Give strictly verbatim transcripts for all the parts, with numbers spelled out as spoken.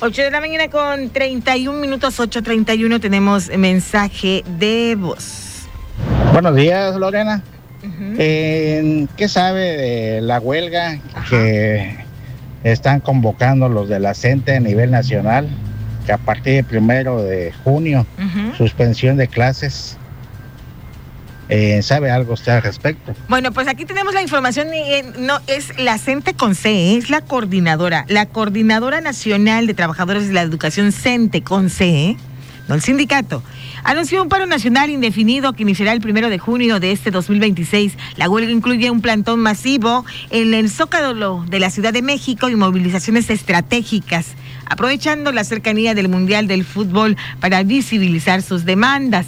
ocho de la mañana con treinta y un minutos, ocho treinta y uno, tenemos mensaje de voz. Buenos días, Lorena. Uh-huh. Eh, ¿Qué sabe de la huelga Ajá. que están convocando los de la CENTE a nivel nacional? Que a partir del primero de junio, uh-huh. suspensión de clases. Eh, ¿Sabe algo usted al respecto? Bueno, pues aquí tenemos la información, eh, no es la CENTE con C, es la coordinadora, la Coordinadora Nacional de Trabajadores de la Educación, CENTE con C, no el sindicato, anunció un paro nacional indefinido que iniciará el primero de junio de este dos mil veintiséis. La huelga incluye un plantón masivo en el Zócalo de la Ciudad de México y movilizaciones estratégicas, aprovechando la cercanía del Mundial del Fútbol para visibilizar sus demandas.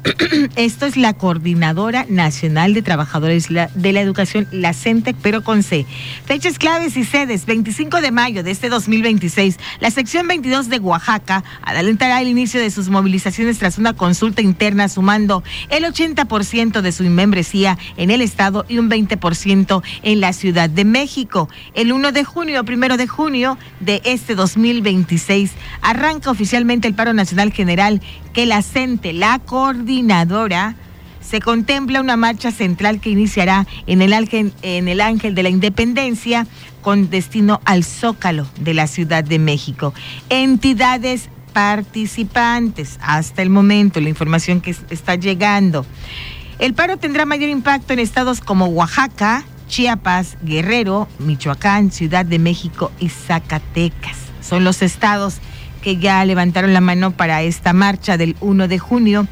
Esto es la Coordinadora Nacional de Trabajadores de la Educación, la CENTE, pero con C. Fechas claves y sedes: veinticinco de mayo de este dos mil veintiséis, la sección veintidós de Oaxaca adelantará el inicio de sus movilizaciones tras una consulta interna, sumando el ochenta por ciento de su membresía en el estado y un veinte por ciento en la Ciudad de México. El primero de junio, primero de junio de este dos mil veintiséis, arranca oficialmente el paro nacional general que la CENTE, la coordinadora, se contempla una marcha central que iniciará en el Ángel, en el Ángel de la Independencia con destino al Zócalo de la Ciudad de México. Entidades participantes, hasta el momento, la información que está llegando. El paro tendrá mayor impacto en estados como Oaxaca, Chiapas, Guerrero, Michoacán, Ciudad de México y Zacatecas. Son los estados que ya levantaron la mano para esta marcha del primero de junio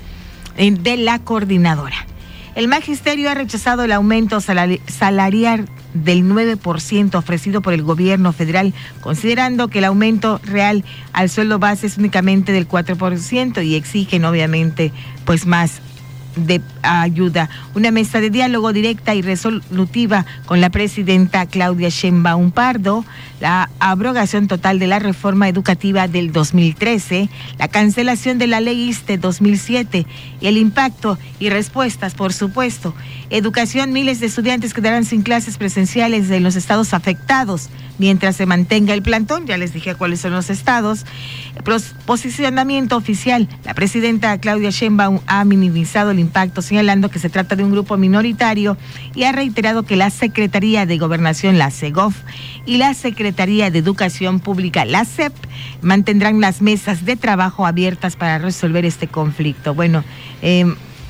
de la coordinadora. El magisterio ha rechazado el aumento salarial del nueve por ciento ofrecido por el gobierno federal, considerando que el aumento real al sueldo base es únicamente del cuatro por ciento y exigen obviamente pues más de ayuda. Una mesa de diálogo directa y resolutiva con la presidenta Claudia Sheinbaum Pardo, la abrogación total de la reforma educativa del dos mil trece, la cancelación de la ley ISSSTE dos mil siete y el impacto y respuestas, por supuesto. Educación: miles de estudiantes quedarán sin clases presenciales en los estados afectados mientras se mantenga el plantón. Ya les dije cuáles son los estados. Posicionamiento oficial: la presidenta Claudia Sheinbaum ha minimizado el impacto, señalando que se trata de un grupo minoritario y ha reiterado que la Secretaría de Gobernación, la SEGOV, y la Secretaría de Educación Pública, la SEP, mantendrán las mesas de trabajo abiertas para resolver este conflicto. Bueno, eh,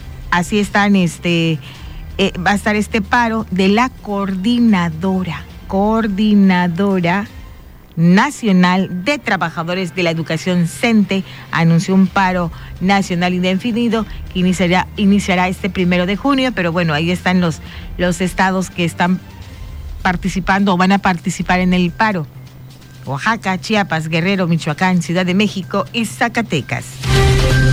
así están, este, eh, va a estar este paro de la coordinadora, coordinadora Nacional de Trabajadores de la Educación, CENTE, anunció un paro nacional indefinido que iniciará, iniciará este primero de junio, pero bueno, ahí están los, los estados que están participando o van a participar en el paro: Oaxaca, Chiapas, Guerrero, Michoacán, Ciudad de México y Zacatecas.